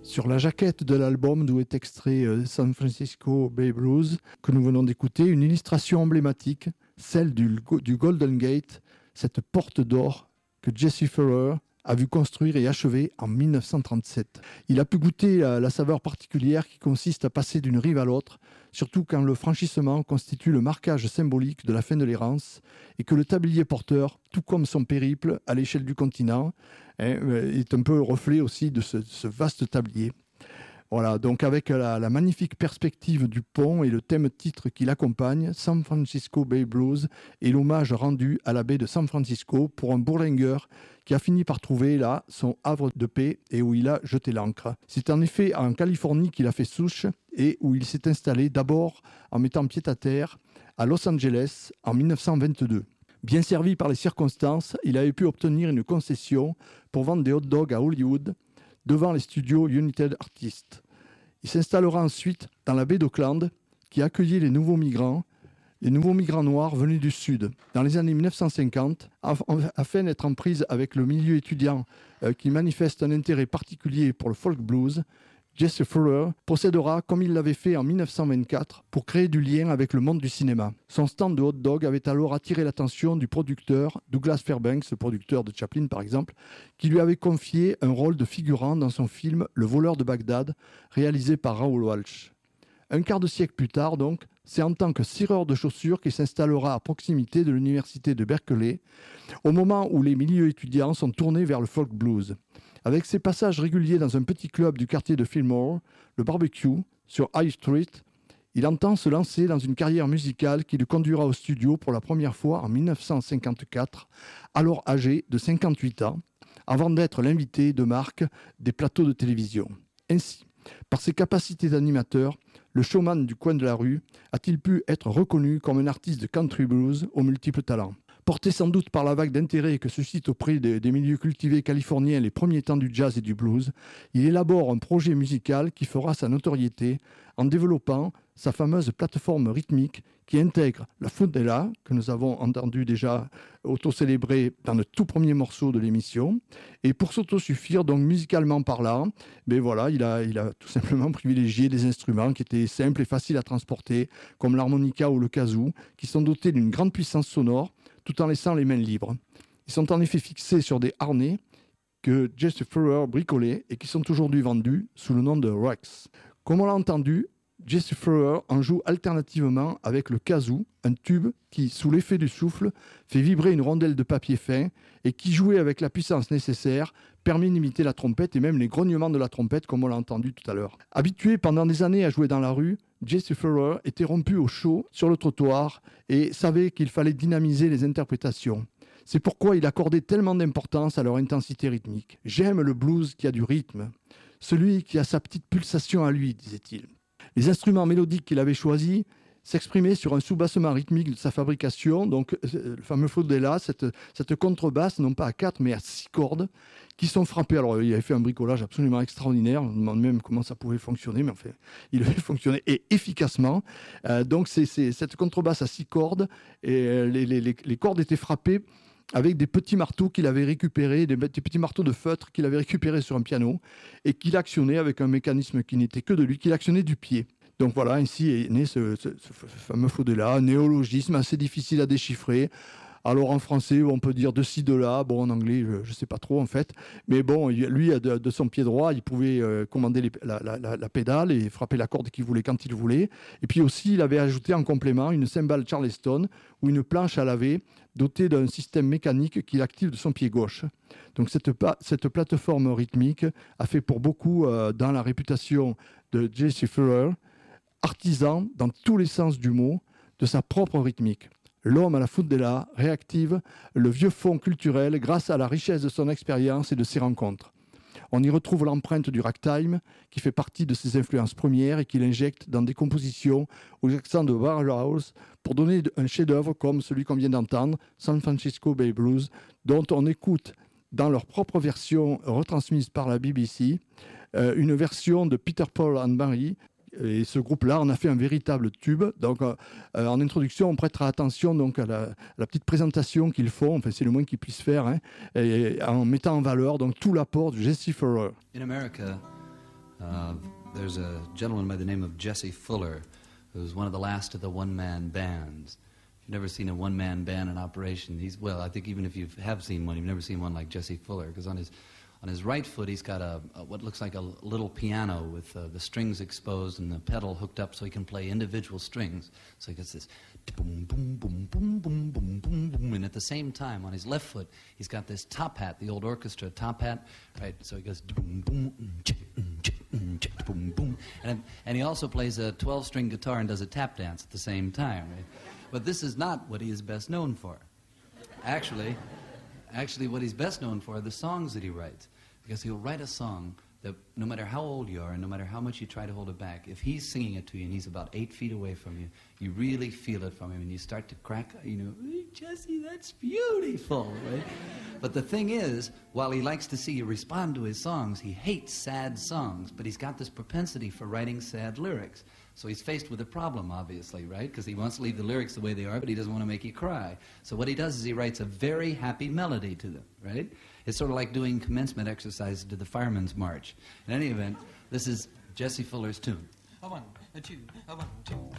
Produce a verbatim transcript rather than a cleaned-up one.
Sur la jaquette de l'album d'où est extrait euh, San Francisco Bay Blues, que nous venons d'écouter, une illustration emblématique, celle du, du Golden Gate, cette porte d'or que Jesse Fuller a vu construire et achever en dix-neuf cent trente-sept. Il a pu goûter la, la saveur particulière qui consiste à passer d'une rive à l'autre, surtout quand le franchissement constitue le marquage symbolique de la fin de l'errance et que le tablier porteur, tout comme son périple à l'échelle du continent, hein, est un peu le reflet aussi de ce, de ce vaste tablier. Voilà, donc avec la, la magnifique perspective du pont et le thème-titre qui l'accompagne, San Francisco Bay Blues et l'hommage rendu à la baie de San Francisco pour un bourlingueur qui a fini par trouver là son havre de paix et où il a jeté l'ancre. C'est en effet en Californie qu'il a fait souche et où il s'est installé d'abord en mettant pied à terre à Los Angeles en dix-neuf cent vingt-deux. Bien servi par les circonstances, il avait pu obtenir une concession pour vendre des hot dogs à Hollywood devant les studios United Artists. Il s'installera ensuite dans la baie d'Auckland, qui accueillait les nouveaux migrants, les nouveaux migrants noirs venus du Sud, dans les années dix-neuf cent cinquante, afin d'être en prise avec le milieu étudiant euh, qui manifeste un intérêt particulier pour le folk blues. Jesse Fuller procédera comme il l'avait fait en dix-neuf cent vingt-quatre pour créer du lien avec le monde du cinéma. Son stand de hot dog avait alors attiré l'attention du producteur Douglas Fairbanks, le producteur de Chaplin par exemple, qui lui avait confié un rôle de figurant dans son film Le voleur de Bagdad, réalisé par Raoul Walsh. Un quart de siècle plus tard donc, c'est en tant que cireur de chaussures qu'il s'installera à proximité de l'université de Berkeley, au moment où les milieux étudiants sont tournés vers le folk blues. Avec ses passages réguliers dans un petit club du quartier de Fillmore, le barbecue, sur High Street, il entend se lancer dans une carrière musicale qui le conduira au studio pour la première fois en dix-neuf cent cinquante-quatre, alors âgé de cinquante-huit ans, avant d'être l'invité de marque des plateaux de télévision. Ainsi, par ses capacités d'animateur, le showman du coin de la rue a-t-il pu être reconnu comme un artiste de country blues aux multiples talents. Porté sans doute par la vague d'intérêt que suscite auprès des, des milieux cultivés californiens les premiers temps du jazz et du blues, il élabore un projet musical qui fera sa notoriété en développant sa fameuse plateforme rythmique qui intègre la fundera, que nous avons entendu déjà auto-célébrer dans le tout premier morceau de l'émission. Et pour s'autosuffire, donc musicalement parlant, ben voilà, il a, il a tout simplement privilégié des instruments qui étaient simples et faciles à transporter, comme l'harmonica ou le kazoo, qui sont dotés d'une grande puissance sonore, tout en laissant les mains libres. Ils sont en effet fixés sur des harnais que Jesse Fuller bricolait et qui sont aujourd'hui vendus sous le nom de Rex. Comme on l'a entendu, Jesse Fuller en joue alternativement avec le kazoo, un tube qui, sous l'effet du souffle, fait vibrer une rondelle de papier fin et qui, joué avec la puissance nécessaire, permet d'imiter la trompette et même les grognements de la trompette comme on l'a entendu tout à l'heure. Habitué pendant des années à jouer dans la rue, Jesse Fuller était rompu au chaud sur le trottoir et savait qu'il fallait dynamiser les interprétations. C'est pourquoi il accordait tellement d'importance à leur intensité rythmique. « J'aime le blues qui a du rythme, celui qui a sa petite pulsation à lui », disait-il. Les instruments mélodiques qu'il avait choisis s'exprimaient sur un sous-bassement rythmique de sa fabrication, donc le fameux Fodella, cette, cette contrebasse, non pas à quatre, mais à six cordes, qui sont frappées. Alors, il avait fait un bricolage absolument extraordinaire, on se demande même comment ça pouvait fonctionner, mais enfin, il avait fonctionné et efficacement. Euh, donc, c'est, c'est cette contrebasse à six cordes, et euh, les, les, les cordes étaient frappées avec des petits marteaux qu'il avait récupérés, des, des petits marteaux de feutre qu'il avait récupérés sur un piano et qu'il actionnait avec un mécanisme qui n'était que de lui, qu'il actionnait du pied. Donc voilà, ainsi est né ce, ce, ce fameux Fodella, un néologisme assez difficile à déchiffrer. Alors en français, on peut dire de ci, de là. Bon, en anglais, je ne sais pas trop en fait. Mais bon, lui, de, de son pied droit, il pouvait euh, commander les, la, la, la pédale et frapper la corde qu'il voulait quand il voulait. Et puis aussi, il avait ajouté en complément une cymbale Charleston ou une planche à laver dotée d'un système mécanique qu'il active de son pied gauche. Donc cette, cette plateforme rythmique a fait pour beaucoup euh, dans la réputation de Jesse Fuller, artisan dans tous les sens du mot de sa propre rythmique. L'homme à la fundera réactive le vieux fond culturel grâce à la richesse de son expérience et de ses rencontres. On y retrouve l'empreinte du ragtime qui fait partie de ses influences premières et qu'il injecte dans des compositions aux accents de Warhouse pour donner un chef-d'œuvre comme celui qu'on vient d'entendre, San Francisco Bay Blues, dont on écoute dans leur propre version retransmise par la B B C, euh, une version de Peter Paul and Mary. Et ce groupe-là en a fait un véritable tube. Donc, euh, en introduction, on prêtera attention donc, à, la, à la petite présentation qu'ils font, enfin, c'est le moins qu'ils puissent faire, hein, et, en mettant en valeur donc, tout l'apport de Jesse Fuller. In America, Uh, there's a gentleman by the name of Jesse Fuller, who's one of the last of the one-man bands. If you've never seen a one-man band in operation, he's, well, I think even if you have seen one, you've never seen one like Jesse Fuller, because on his, on his right foot he's got a, a what looks like a little piano with uh, the strings exposed and the pedal hooked up so he can play individual strings. So he gets this boom, boom, boom, boom, boom, boom, boom, boom, and at the same time, on his left foot, he's got this top hat, the old orchestra top hat, right? So he goes boom, boom, boom, boom, and and he also plays a twelve-string guitar and does a tap dance at the same time, right? But this is not what he is best known for. Actually, actually, what he's best known for are the songs that he writes, because he'll write a song that no matter how old you are and no matter how much you try to hold it back, if he's singing it to you and he's about eight feet away from you, you really feel it from him and you start to crack, you know, hey, Jesse, that's beautiful, right? But the thing is, while he likes to see you respond to his songs, he hates sad songs, but he's got this propensity for writing sad lyrics. So he's faced with a problem, obviously, right? Because he wants to leave the lyrics the way they are, but he doesn't want to make you cry. So what he does is he writes a very happy melody to them, right? It's sort of like doing commencement exercises to the Fireman's March. In any event, this is Jesse Fuller's tune. A one, a two, a one, two.